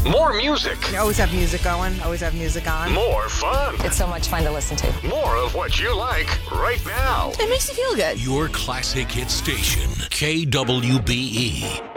More music. You always have music going, always have music on. More fun. It's so much fun to listen to. More of what you like right now. It makes you feel good. Your classic hit station, KWBE.